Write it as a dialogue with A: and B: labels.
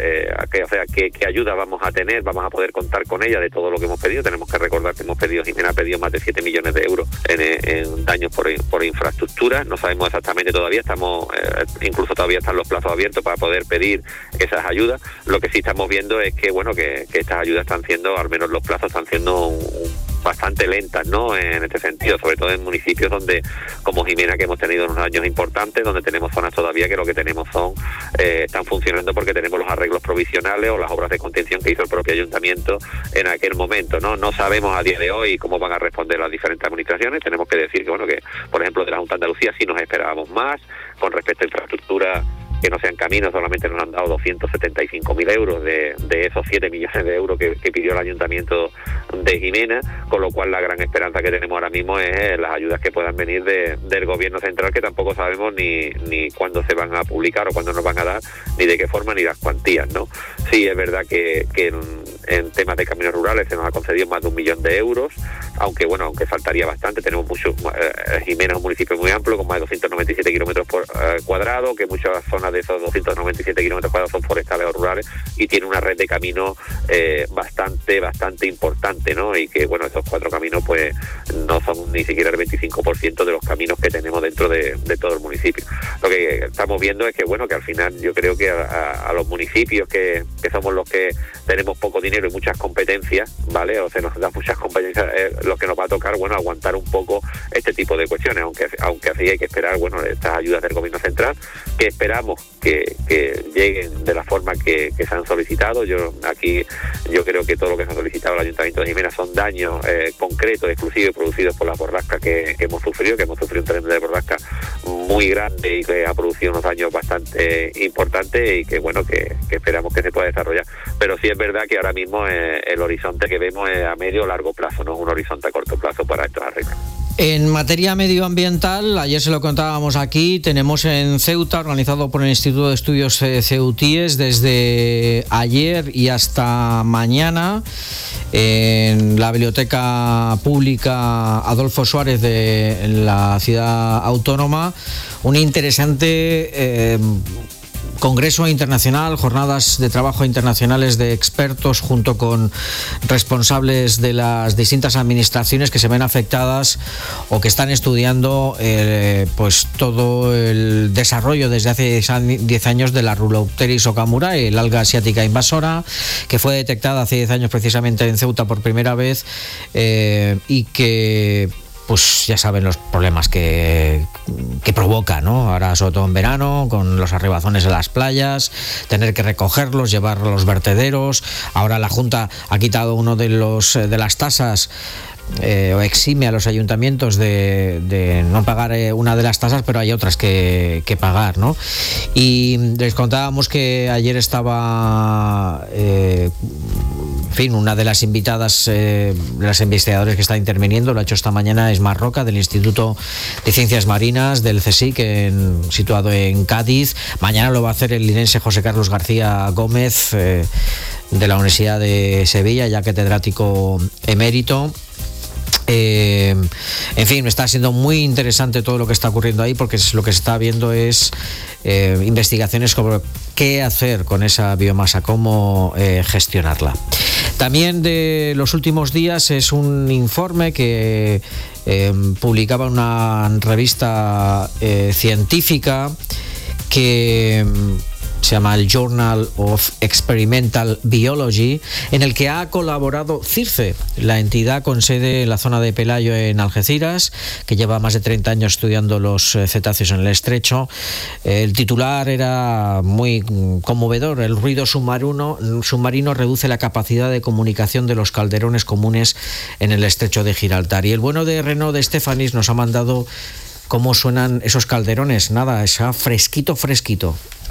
A: qué ayuda vamos a tener, vamos a poder contar con ella de todo lo que hemos pedido. Tenemos que recordar que Jimena ha pedido más de 7 millones de euros en daños por infraestructura. No sabemos exactamente todavía, incluso todavía están los plazos abiertos para poder pedir esas ayudas. Lo que sí estamos viendo es que estas ayudas están siendo, al menos los plazos están siendo bastante lentas, ¿no? En este sentido, sobre todo en municipios donde, como Jimena, que hemos tenido unos años importantes, donde tenemos zonas todavía que lo que tenemos están funcionando porque tenemos los arreglos provisionales o las obras de contención que hizo el propio ayuntamiento en aquel momento, ¿no? No sabemos a día de hoy cómo van a responder las diferentes administraciones. Tenemos que decir que por ejemplo, de la Junta de Andalucía sí nos esperábamos más. Con respecto a infraestructura que no sean caminos, solamente nos han dado 275.000 euros de esos 7 millones de euros que pidió el ayuntamiento de Jimena, con lo cual la gran esperanza que tenemos ahora mismo es las ayudas que puedan venir del gobierno central, que tampoco sabemos ni cuándo se van a publicar o cuándo nos van a dar, ni de qué forma, ni las cuantías, ¿no? Sí, es verdad que en temas de caminos rurales se nos ha concedido más de 1 millón de euros, aunque faltaría bastante. Tenemos Jimena es un municipio muy amplio, con más de 297 kilómetros cuadrados, que muchas zonas de esos 297 kilómetros cuadrados son forestales o rurales, y tiene una red de caminos bastante importante, ¿no? Y que, esos 4 caminos pues no son ni siquiera el 25% de los caminos que tenemos dentro de todo el municipio. Lo que estamos viendo es que, que al final yo creo que a los municipios que somos los que tenemos poco dinero y muchas competencias, ¿vale? O sea, nos da muchas competencias, lo que nos va a tocar, aguantar un poco este tipo de cuestiones, aunque así hay que esperar, estas ayudas del gobierno central, que esperamos que lleguen de la forma que se han solicitado. Yo creo que todo lo que se ha solicitado el Ayuntamiento de Jimena son daños concretos, exclusivos y producidos por la borrasca que hemos sufrido un tren de borrasca muy grande y que ha producido unos daños bastante importantes, y que esperamos que se pueda desarrollar. Pero sí es verdad que ahora mismo el horizonte que vemos es a medio o largo plazo, no es un horizonte a corto plazo para estos arreglos.
B: En materia medioambiental, ayer se lo contábamos aquí, tenemos en Ceuta, organizado por el Instituto de Estudios Ceutíes, desde ayer y hasta mañana, en la Biblioteca Pública Adolfo Suárez de la ciudad autónoma, un interesante Congreso Internacional, jornadas de trabajo internacionales de expertos junto con responsables de las distintas administraciones que se ven afectadas o que están estudiando pues todo el desarrollo desde hace 10 años de la Rulopteris okamura, el alga asiática invasora, que fue detectada hace 10 años precisamente en Ceuta por primera vez, y que pues ya saben los problemas que provoca, ¿no? Ahora, sobre todo en verano, con los arribazones en las playas, tener que recogerlos, llevarlos a los vertederos. Ahora la Junta ha quitado uno de las tasas, o exime a los ayuntamientos de no pagar una de las tasas, pero hay otras que pagar, ¿no? Y les contábamos que ayer estaba una de las invitadas, de las investigadoras que está interviniendo, lo ha hecho esta mañana, es Mar Roca, del Instituto de Ciencias Marinas del CSIC, situado en Cádiz. Mañana lo va a hacer el linense José Carlos García Gómez, de la Universidad de Sevilla, ya catedrático emérito. En fin, está siendo muy interesante todo lo que está ocurriendo ahí, porque lo que se está viendo es investigaciones sobre qué hacer con esa biomasa, cómo gestionarla. También de los últimos días es un informe que publicaba una revista científica que se llama el Journal of Experimental Biology, en el que ha colaborado CIRCE, la entidad con sede en la zona de Pelayo, en Algeciras, que lleva más de 30 años estudiando los cetáceos en el estrecho. El titular era muy conmovedor: el ruido submarino reduce la capacidad de comunicación de los calderones comunes en el estrecho de Gibraltar. Y el bueno de Renaud de Estefanis nos ha mandado cómo suenan esos calderones. Nada, es fresquito.